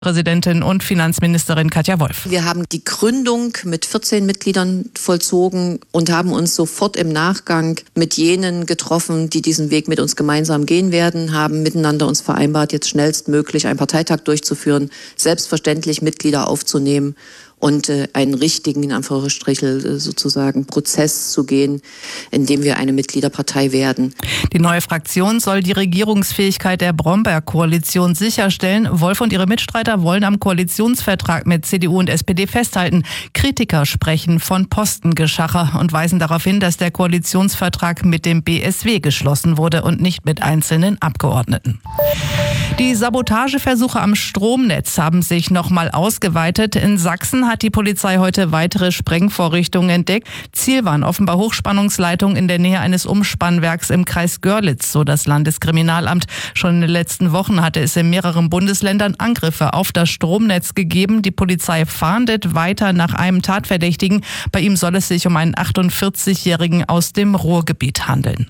Präsidentin und Finanzministerin Katja Wolf. Wir haben die Gründung mit 14 Mitgliedern vollzogen und haben uns sofort im Nachgang mit jenen getroffen, die diesen Weg mit uns gemeinsam gehen werden, haben miteinander uns vereinbart, jetzt schnellstmöglich einen Parteitag durchzuführen, selbstverständlich Mitglieder aufzunehmen und einen richtigen, in Anführungsstrichen sozusagen, Prozess zu gehen, in dem wir eine Mitgliederpartei werden. Die neue Fraktion soll die Regierungsfähigkeit der Bromberg-Koalition sicherstellen. Wolf und ihre Mitstreiter wollen am Koalitionsvertrag mit CDU und SPD festhalten. Kritiker sprechen von Postengeschacher und weisen darauf hin, dass der Koalitionsvertrag mit dem BSW geschlossen wurde und nicht mit einzelnen Abgeordneten. Die Sabotageversuche am Stromnetz haben sich nochmal ausgeweitet. In Sachsen hat die Polizei heute weitere Sprengvorrichtungen entdeckt. Ziel waren offenbar Hochspannungsleitungen in der Nähe eines Umspannwerks im Kreis Görlitz, so das Landeskriminalamt. Schon in den letzten Wochen hatte es in mehreren Bundesländern Angriffe auf das Stromnetz gegeben. Die Polizei fahndet weiter nach einem Tatverdächtigen. Bei ihm soll es sich um einen 48-Jährigen aus dem Ruhrgebiet handeln.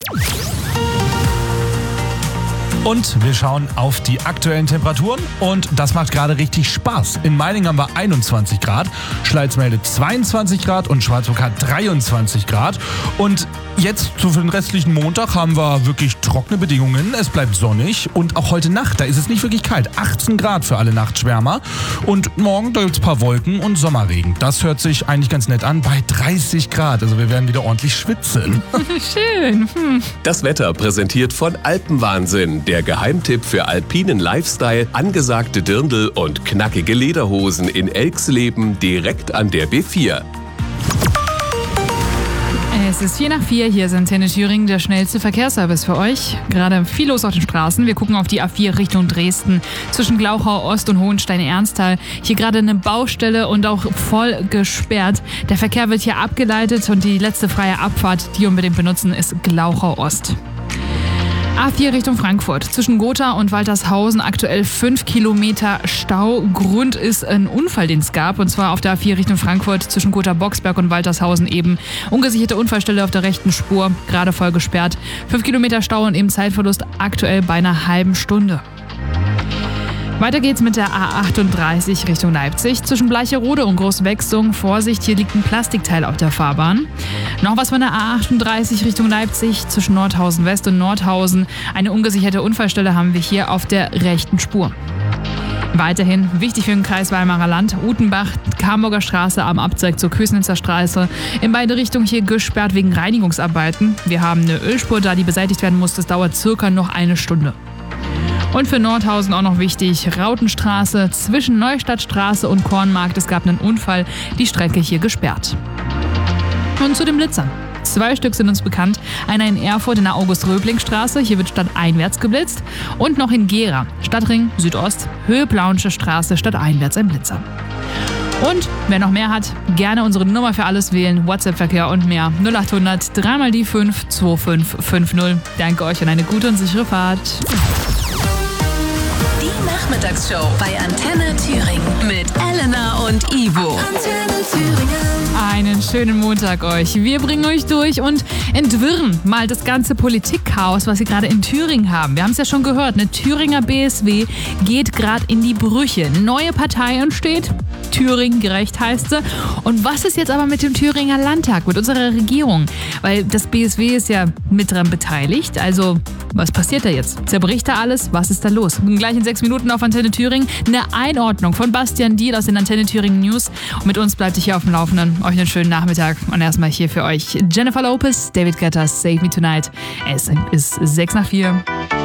Und wir schauen auf die aktuellen Temperaturen und das macht gerade richtig Spaß. In Meiningen haben wir 21 Grad, Schleiz meldet 22 Grad und Schwarzburg hat 23 Grad. Und jetzt für den restlichen Montag haben wir wirklich trockene Bedingungen. Es bleibt sonnig und auch heute Nacht, da ist es nicht wirklich kalt. 18 Grad für alle Nachtschwärmer. Und morgen, da gibt es ein paar Wolken und Sommerregen. Das hört sich eigentlich ganz nett an bei 30 Grad. Also wir werden wieder ordentlich schwitzen. Schön. Das Wetter präsentiert von Alpenwahnsinn. Der Geheimtipp für alpinen Lifestyle, angesagte Dirndl und knackige Lederhosen in Elxleben direkt an der B4. Es ist 4:04, hier ist Antenne Thüringen, der schnellste Verkehrsservice für euch. Gerade viel los auf den Straßen. Wir gucken auf die A4 Richtung Dresden, zwischen Glauchau Ost und Hohenstein-Ernsthal. Hier gerade eine Baustelle und auch voll gesperrt. Der Verkehr wird hier abgeleitet und die letzte freie Abfahrt, die unbedingt benutzen, ist Glauchau Ost. A4 Richtung Frankfurt. Zwischen Gotha und Waltershausen aktuell 5 Kilometer Stau. Grund ist ein Unfall, den es gab. Und zwar auf der A4 Richtung Frankfurt zwischen Gotha-Boxberg und Waltershausen eben. Ungesicherte Unfallstelle auf der rechten Spur. Gerade voll gesperrt. 5 Kilometer Stau und eben Zeitverlust aktuell bei einer halben Stunde. Weiter geht's mit der A38 Richtung Leipzig. Zwischen Bleicherode und Großwechsung. Vorsicht, hier liegt ein Plastikteil auf der Fahrbahn. Noch was von der A38 Richtung Leipzig. Zwischen Nordhausen West und Nordhausen. Eine ungesicherte Unfallstelle haben wir hier auf der rechten Spur. Weiterhin wichtig für den Kreis Weimarer Land, Utenbach, Kamburger Straße am Abzweig zur Kösnitzer Straße. In beide Richtungen hier gesperrt wegen Reinigungsarbeiten. Wir haben eine Ölspur da, die beseitigt werden muss. Das dauert circa noch eine Stunde. Und für Nordhausen auch noch wichtig, Rautenstraße zwischen Neustadtstraße und Kornmarkt. Es gab einen Unfall, die Strecke hier gesperrt. Und zu den Blitzern. 2 Stück sind uns bekannt. Einer in Erfurt in der August-Röbling-Straße. Hier wird stadteinwärts geblitzt. Und noch in Gera, Stadtring Südost, Höhe Plauensche Straße, stadteinwärts ein Blitzer. Und wer noch mehr hat, gerne unsere Nummer für alles wählen, WhatsApp-Verkehr und mehr. 0800 3 die 5 2550. Danke euch und eine gute und sichere Fahrt. Nachmittagsshow bei Antenne Thüringen mit Elena und Ivo. Antenne Thüringen. Einen schönen Montag euch. Wir bringen euch durch und entwirren mal das ganze Politikchaos, was wir gerade in Thüringen haben. Wir haben es ja schon gehört, eine Thüringer BSW geht gerade in die Brüche. Eine neue Partei entsteht. Thüringen gerecht heißt sie. Und was ist jetzt aber mit dem Thüringer Landtag, mit unserer Regierung? Weil das BSW ist ja mit dran beteiligt. Also, was passiert da jetzt? Zerbricht da alles? Was ist da los? Und gleich in 6 Minuten auf Antenne Thüringen eine Einordnung von Bastian Diehl aus den Antenne Thüringen News. Und mit uns bleibt ihr hier auf dem Laufenden. Euch einen schönen Nachmittag. Und erstmal hier für euch Jennifer Lopez, David Guetta, Save Me Tonight. Es ist 3:06.